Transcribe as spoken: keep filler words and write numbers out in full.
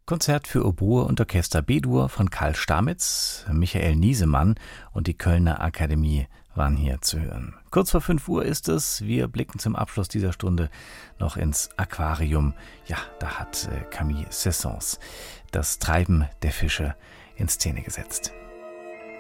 Konzert für Oboe und Orchester B-Dur von Karl Stamitz, Michael Niesemann und die Kölner Akademie waren hier zu hören. Kurz vor fünf Uhr ist es. Wir blicken zum Abschluss dieser Stunde noch ins Aquarium. Ja, da hat Camille Sessons das Treiben der Fische in Szene gesetzt.